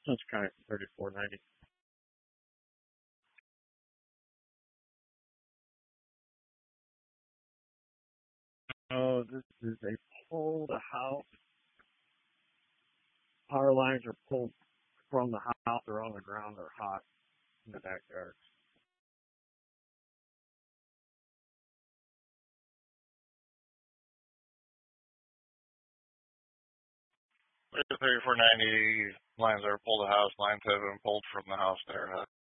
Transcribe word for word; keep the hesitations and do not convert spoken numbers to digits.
That's kind of thirty-four ninety. Oh, this is a pull the house. Power lines are pulled from the house or on the ground or hot in the backyard. thirty-four ninety lines are pulled the house. Lines have been pulled from the house there. Huh?